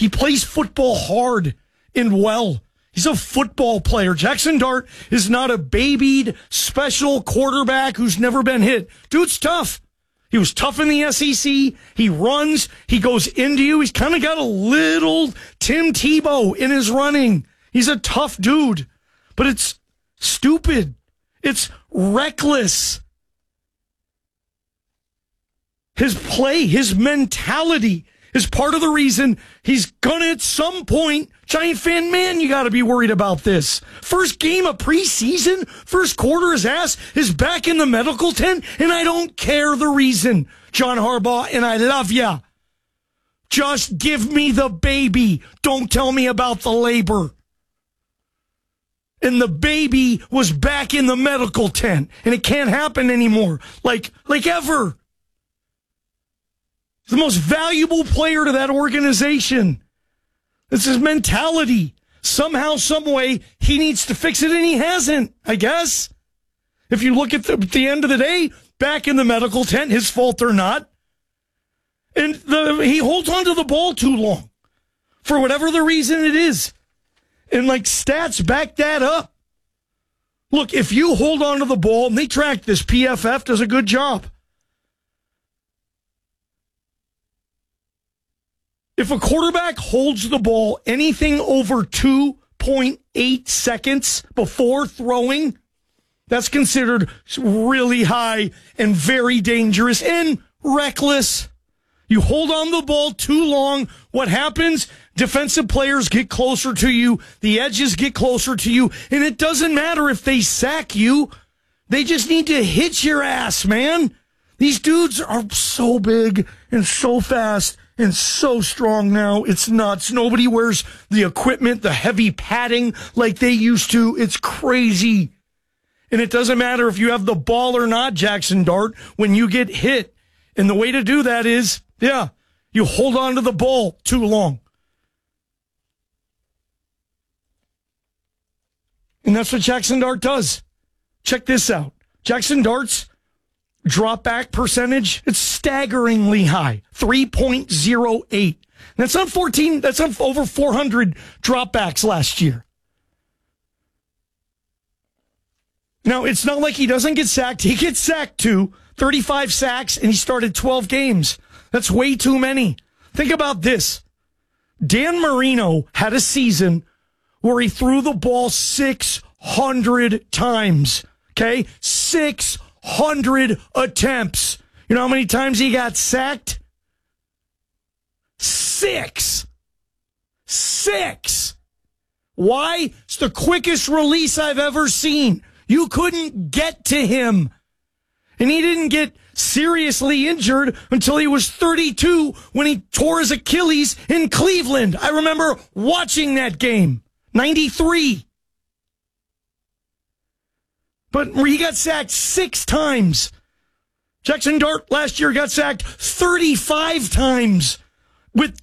He plays football hard and well. He's a football player. Jackson Dart is not a babied special quarterback who's never been hit. Dude's tough. He was tough in the SEC. He runs. He goes into you. He's kind of got a little Tim Tebow in his running. He's a tough dude. But it's stupid. It's reckless. His play, his mentality is part of the reason he's gonna at some point, Giant fan, man, you gotta be worried about this. First game of preseason, first quarter, his ass is back in the medical tent, and I don't care the reason, John Harbaugh, and I love ya. Just give me the baby. Don't tell me about the labor. And the baby was back in the medical tent, and it can't happen anymore, like ever. He's the most valuable player to that organization. It's his mentality. Somehow, some way, he needs to fix it, and he hasn't, I guess. If you look at the end of the day, back in the medical tent, his fault or not. And he holds on to the ball too long, for whatever the reason it is. And stats back that up. Look, if you hold on to the ball, and they track this, PFF does a good job. If a quarterback holds the ball anything over 2.8 seconds before throwing, that's considered really high and very dangerous and reckless. You hold on to the ball too long, what happens? Defensive players get closer to you, the edges get closer to you, and it doesn't matter if they sack you. They just need to hit your ass, man. These dudes are so big and so fast and so strong now. It's nuts. Nobody wears the equipment, the heavy padding like they used to. It's crazy. And it doesn't matter if you have the ball or not, Jackson Dart, when you get hit. And the way to do that is, you hold on to the ball too long. And that's what Jackson Dart does. Check this out. Jackson Dart's drop back percentage, it's staggeringly high, 3.08. That's on over 400 dropbacks last year. Now, it's not like he doesn't get sacked. He gets sacked too, 35 sacks, and he started 12 games. That's way too many. Think about this. Dan Marino had a season where he threw the ball 600 times. Okay? 600 attempts. You know how many times he got sacked? 6. Why? It's the quickest release I've ever seen. You couldn't get to him. And he didn't get seriously injured until he was 32 when he tore his Achilles in Cleveland. I remember watching that game. 93. But he got sacked 6 times. Jackson Dart last year got sacked 35 times with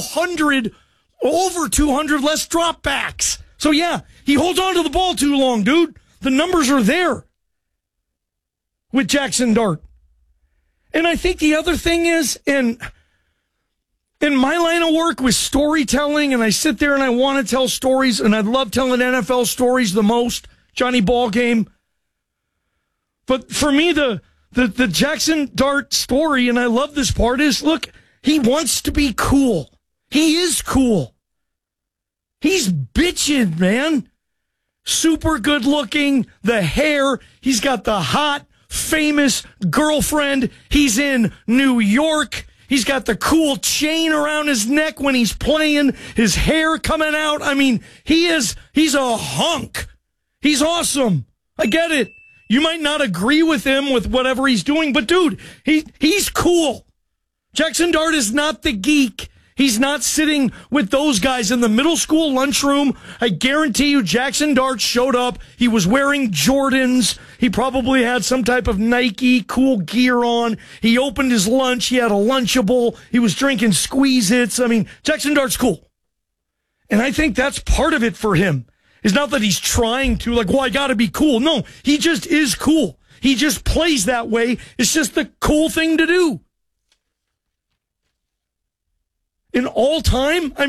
over 200 less dropbacks. So he holds on to the ball too long, dude. The numbers are there with Jackson Dart. And I think the other thing is, in my line of work with storytelling, and I sit there and I want to tell stories, and I love telling NFL stories the most, Johnny Ballgame. But for me, the Jackson Dart story, and I love this part, is, look, he wants to be cool. He is cool. He's bitching, man. Super good looking, the hair. He's got the hot, famous girlfriend. He's in New York. He's got the cool chain around his neck when he's playing, his hair coming out. I mean, he's a hunk. He's awesome. I get it. You might not agree with him with whatever he's doing, but dude, he's cool. Jackson Dart is not the geek. He's not sitting with those guys in the middle school lunchroom. I guarantee you Jackson Dart showed up. He was wearing Jordans. He probably had some type of Nike cool gear on. He opened his lunch. He had a Lunchable. He was drinking Squeeze-Its. I mean, Jackson Dart's cool. And I think that's part of it for him. It's not that he's trying to, I got to be cool. No, he just is cool. He just plays that way. It's just the cool thing to do. In all time, I mean, this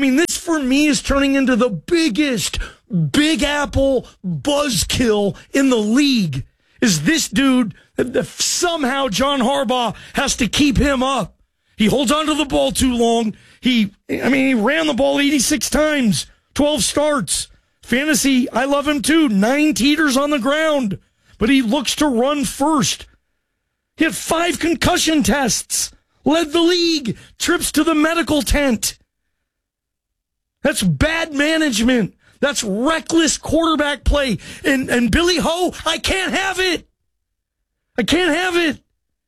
for me is turning into the biggest Big Apple buzzkill in the league. Is this dude, somehow John Harbaugh has to keep him up. He holds onto the ball too long. He ran the ball 86 times, 12 starts. Fantasy, I love him too. 9 teeters on the ground, but he looks to run first. He had 5 concussion tests, led the league, trips to the medical tent. That's bad management. That's reckless quarterback play. And Billy Ho, I can't have it. I can't have it.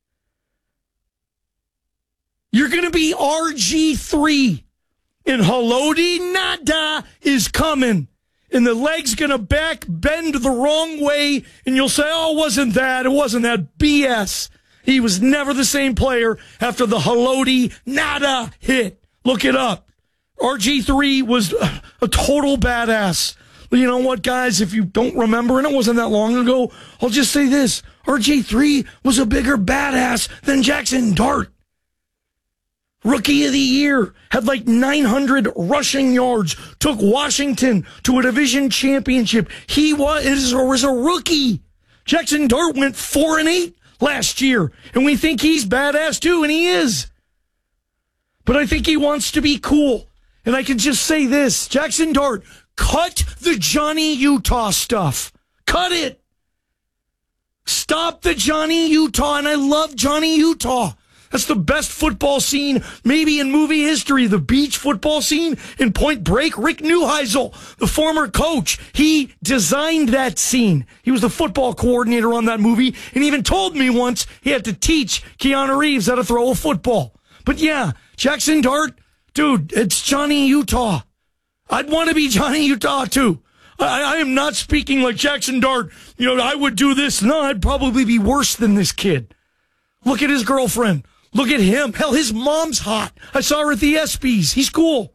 You're going to be RG3. And Haloti Ngata is coming. And the leg's going to bend the wrong way. And you'll say, oh, it wasn't that BS. He was never the same player after the Haloti Ngata hit. Look it up. RG3 was a total badass. You know what, guys? If you don't remember, and it wasn't that long ago, I'll just say this. RG3 was a bigger badass than Jackson Dart. Rookie of the year, had like 900 rushing yards, took Washington to a division championship. He was a rookie. Jackson Dart went 4-8 last year, and we think he's badass too, and he is. But I think he wants to be cool. And I can just say this, Jackson Dart, cut the Johnny Utah stuff. Cut it. Stop the Johnny Utah. And I love Johnny Utah. That's the best football scene maybe in movie history. The beach football scene in Point Break. Rick Neuheisel, the former coach, he designed that scene. He was the football coordinator on that movie and even told me once he had to teach Keanu Reeves how to throw a football. But yeah, Jackson Dart, dude, it's Johnny Utah. I'd want to be Johnny Utah, too. I am not speaking like Jackson Dart. You know, I would do this. No, I'd probably be worse than this kid. Look at his girlfriend. Look at him. Hell, his mom's hot. I saw her at the ESPYs. He's cool.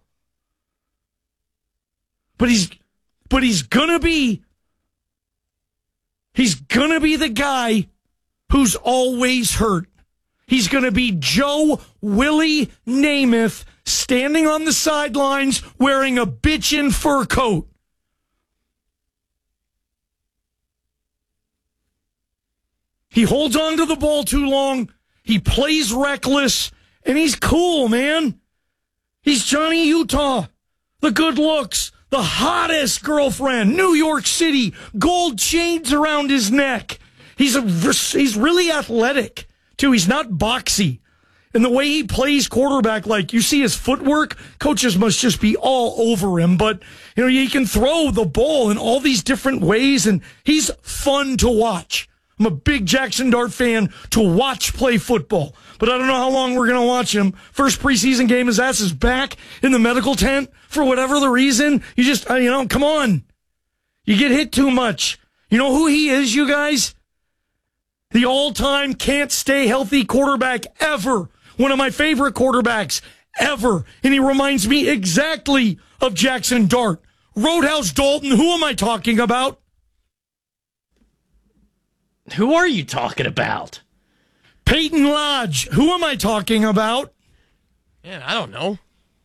But he's gonna be the guy who's always hurt. He's gonna be Joe Willie Namath, standing on the sidelines wearing a bitchin' fur coat. He holds on to the ball too long. He plays reckless. And he's cool, man. He's Johnny Utah. The good looks. The hottest girlfriend. New York City. Gold chains around his neck. He's really athletic, too. He's not boxy. And the way he plays quarterback, like you see his footwork, coaches must just be all over him. But, you know, he can throw the ball in all these different ways, and he's fun to watch. I'm a big Jackson Dart fan to watch play football. But I don't know how long we're going to watch him. First preseason game, his ass is back in the medical tent for whatever the reason. You just, come on. You get hit too much. You know who he is, you guys? The all-time can't stay healthy quarterback ever. One of my favorite quarterbacks ever. And he reminds me exactly of Jackson Dart. Roadhouse Dalton, who am I talking about? Who are you talking about? Peyton Lodge, who am I talking about? Yeah, I don't know.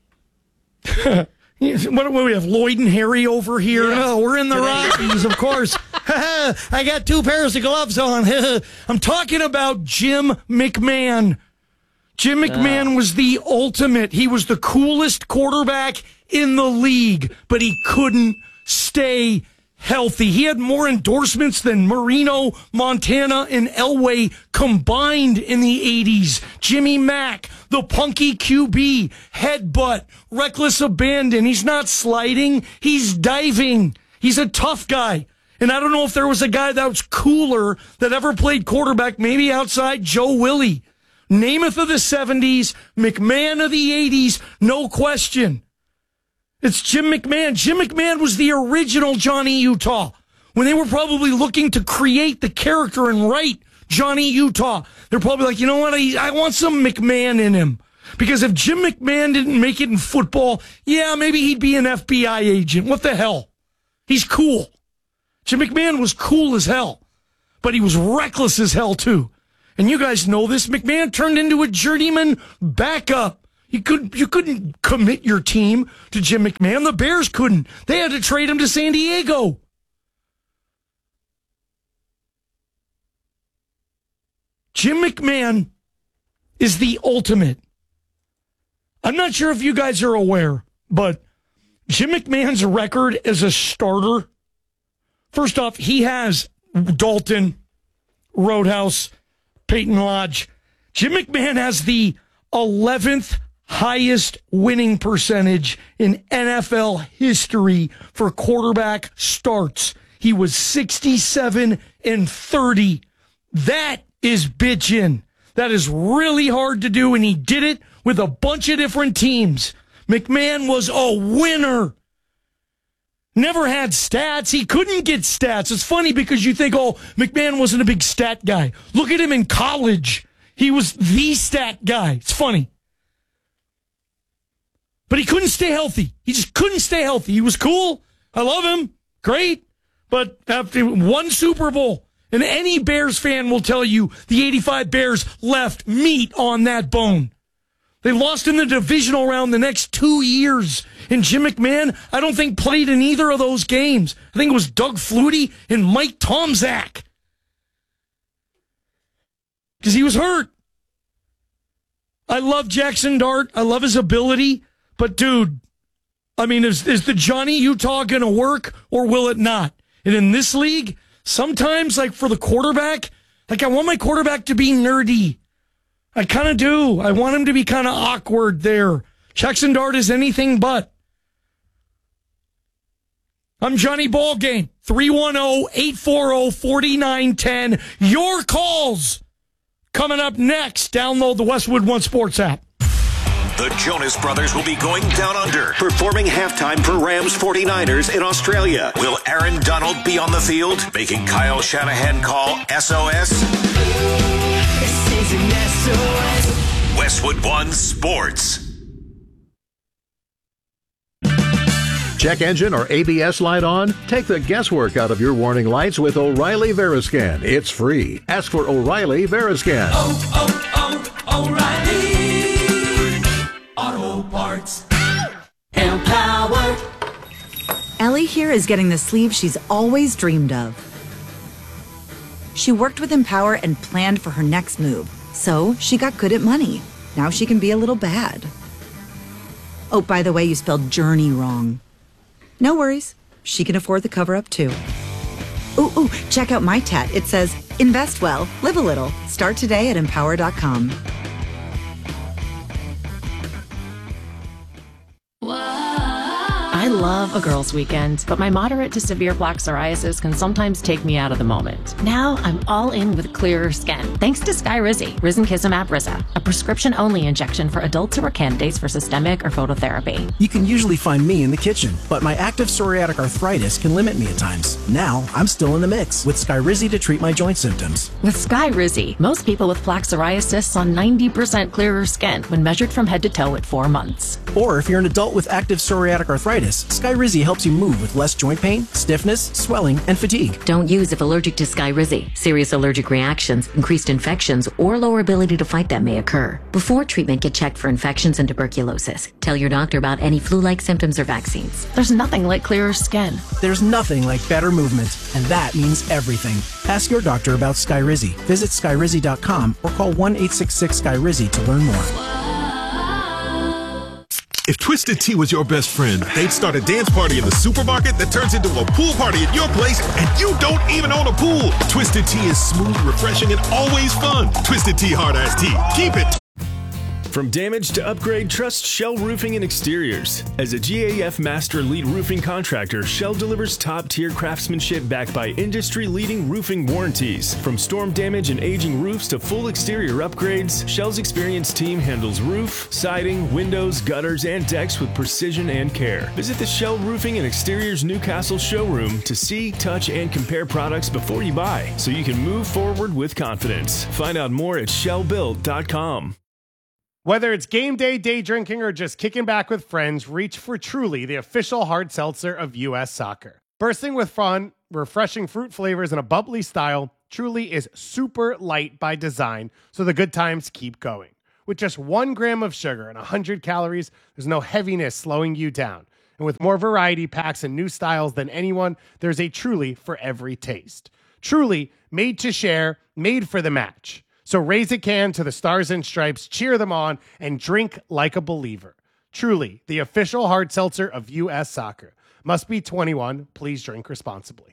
What do we have? Lloyd and Harry over here? Yeah. Oh, we're in the Rockies, of course. I got 2 pairs of gloves on. I'm talking about Jim McMahon. Jim McMahon was the ultimate. He was the coolest quarterback in the league, but he couldn't stay healthy. He had more endorsements than Marino, Montana, and Elway combined in the 80s. Jimmy Mack, the punky QB, headbutt, reckless abandon. He's not sliding. He's diving. He's a tough guy. And I don't know if there was a guy that was cooler that ever played quarterback, maybe outside Joe Willie. Namath of the 70s, McMahon of the 80s, no question. It's Jim McMahon. Jim McMahon was the original Johnny Utah. When they were probably looking to create the character and write Johnny Utah, they're probably like, you know what, I want some McMahon in him. Because if Jim McMahon didn't make it in football, yeah, maybe he'd be an FBI agent. What the hell? He's cool. Jim McMahon was cool as hell. But he was reckless as hell, too. And you guys know this. McMahon turned into a journeyman backup. You couldn't commit your team to Jim McMahon. The Bears couldn't. They had to trade him to San Diego. Jim McMahon is the ultimate. I'm not sure if you guys are aware, but Jim McMahon's record as a starter, first off, he has Dalton, Roadhouse, Peyton Lodge. Jim McMahon has the 11th highest winning percentage in NFL history for quarterback starts. He was 67-30. That is bitchin'. That is really hard to do, and he did it with a bunch of different teams. McMahon was a winner. Never had stats. He couldn't get stats. It's funny because you think, oh, McMahon wasn't a big stat guy. Look at him in college. He was the stat guy. It's funny. But he couldn't stay healthy. He just couldn't stay healthy. He was cool. I love him. Great. But after one Super Bowl, and any Bears fan will tell you the 85 Bears left meat on that bone. They lost in the divisional round the next 2 years. And Jim McMahon, I don't think played in either of those games. I think it was Doug Flutie and Mike Tomczak. Because he was hurt. I love Jackson Dart. I love his ability. But, dude, I mean, is the Johnny Utah going to work or will it not? And in this league, sometimes, like for the quarterback, like I want my quarterback to be nerdy. I kind of do. I want him to be kind of awkward there. Jackson Dart is anything but. I'm Johnny Ballgame. 310-840-4910. Your calls coming up next. Download the Westwood One Sports app. The Jonas Brothers will be going down under, performing halftime for Rams 49ers in Australia. Will Aaron Donald be on the field, making Kyle Shanahan call SOS? This is an SOS. Westwood One Sports. Check engine or ABS light on? Take the guesswork out of your warning lights with O'Reilly Veriscan. It's free. Ask for O'Reilly Veriscan. O'Reilly Auto Parts. Empower. Ellie here is getting the sleeve she's always dreamed of. She worked with Empower and planned for her next move, so she got good at money. Now she can be a little bad. Oh, by the way, you spelled journey wrong. No worries. She can afford the cover-up, too. Ooh, check out my tat. It says, invest well, live a little. Start today at empower.com. I love a girls' weekend, but my moderate to severe plaque psoriasis can sometimes take me out of the moment. Now I'm all in with clearer skin, thanks to Skyrizi, Risankizumab Risa, a prescription-only injection for adults who are candidates for systemic or phototherapy. You can usually find me in the kitchen, but my active psoriatic arthritis can limit me at times. Now I'm still in the mix with Skyrizi to treat my joint symptoms. With Skyrizi, most people with plaque psoriasis saw 90% clearer skin when measured from head to toe at 4 months. Or if you're an adult with active psoriatic arthritis, Skyrizi helps you move with less joint pain, stiffness, swelling, and fatigue. Don't use if allergic to Skyrizi. Serious allergic reactions, increased infections, or lower ability to fight them may occur. Before treatment, get checked for infections and tuberculosis. Tell your doctor about any flu-like symptoms or vaccines. There's nothing like clearer skin. There's nothing like better movement, and that means everything. Ask your doctor about Skyrizi. Visit Skyrizi.com or call 1-866-SKYRIZI to learn more. If Twisted Tea was your best friend, they'd start a dance party in the supermarket that turns into a pool party at your place, and you don't even own a pool. Twisted Tea is smooth, refreshing, and always fun. Twisted Tea Hard Ice Tea. Keep it. From damage to upgrade, trust Shell Roofing and Exteriors. As a GAF Master Lead Roofing Contractor, Shell delivers top-tier craftsmanship backed by industry-leading roofing warranties. From storm damage and aging roofs to full exterior upgrades, Shell's experienced team handles roof, siding, windows, gutters, and decks with precision and care. Visit the Shell Roofing and Exteriors Newcastle showroom to see, touch, and compare products before you buy, so you can move forward with confidence. Find out more at shellbuilt.com. Whether it's game day, day drinking, or just kicking back with friends, reach for Truly, the official hard seltzer of U.S. Soccer. Bursting with fun, refreshing fruit flavors, and a bubbly style, Truly is super light by design, so the good times keep going. With just 1 gram of sugar and 100 calories, there's no heaviness slowing you down. And with more variety packs and new styles than anyone, there's a Truly for every taste. Truly, made to share, made for the match. So raise a can to the Stars and Stripes, cheer them on, and drink like a believer. Truly, the official hard seltzer of U.S. Soccer. Must be 21. Please drink responsibly.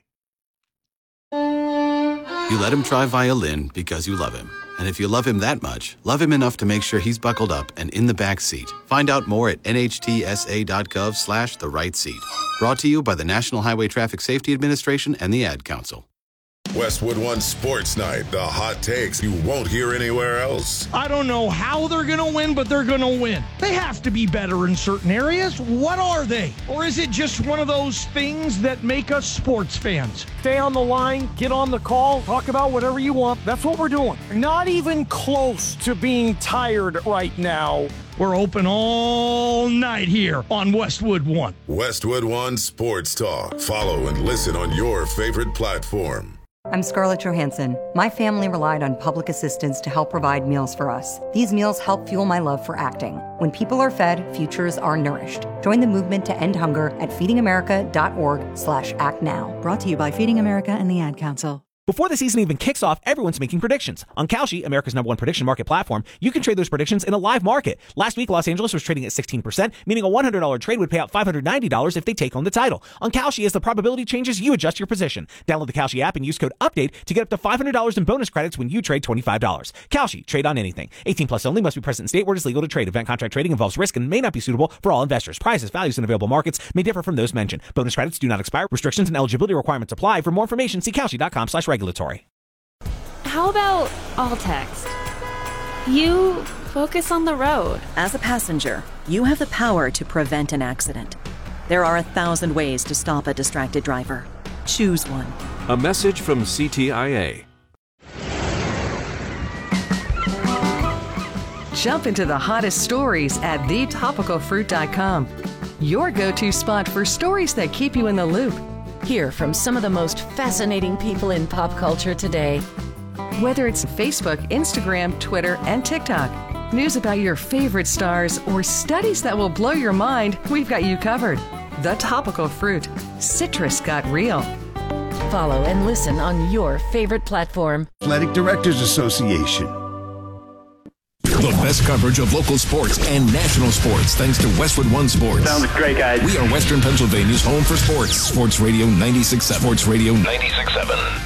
You let him try violin because you love him. And if you love him that much, love him enough to make sure he's buckled up and in the back seat. Find out more at nhtsa.gov/the-right seat. Brought to you by the National Highway Traffic Safety Administration and the Ad Council. Westwood One Sports Night, the hot takes you won't hear anywhere else. I don't know how they're going to win, but they're going to win. They have to be better in certain areas. What are they? Or is it just one of those things that make us sports fans? Stay on the line, get on the call, talk about whatever you want. That's what we're doing. Not even close to being tired right now. We're open all night here on Westwood One. Westwood One Sports Talk. Follow and listen on your favorite platform. I'm Scarlett Johansson. My family relied on public assistance to help provide meals for us. These meals help fuel my love for acting. When people are fed, futures are nourished. Join the movement to end hunger at feedingamerica.org/actnow. Brought to you by Feeding America and the Ad Council. Before the season even kicks off, everyone's making predictions. On Kalshi, America's #1 prediction market platform, you can trade those predictions in a live market. Last week, Los Angeles was trading at 16%, meaning a $100 trade would pay out $590 if they take home the title. On Kalshi, as the probability changes, you adjust your position. Download the Kalshi app and use code UPDATE to get up to $500 in bonus credits when you trade $25. Kalshi, trade on anything. 18 plus only, must be present in state where it is legal to trade. Event contract trading involves risk and may not be suitable for all investors. Prices, values, and available markets may differ from those mentioned. Bonus credits do not expire. Restrictions and eligibility requirements apply. For more information, see Kalshi.com/regulatory. How about all text? You focus on the road. As a passenger, you have the power to prevent an accident. There are 1,000 ways to stop a distracted driver. Choose one. A message from CTIA. Jump into the hottest stories at thetopicalfruit.com. Your go-to spot for stories that keep you in the loop. Hear from some of the most fascinating people in pop culture today. Whether it's Facebook, Instagram, Twitter, and TikTok, news about your favorite stars, or studies that will blow your mind, we've got you covered. The Topical Fruit. Citrus got real. Follow and listen on your favorite platform. Athletic Directors Association. The best coverage of local sports and national sports thanks to Westwood One Sports. Sounds great, guys. We are Western Pennsylvania's home for sports. Sports Radio 96.7. Sports Radio 96.7.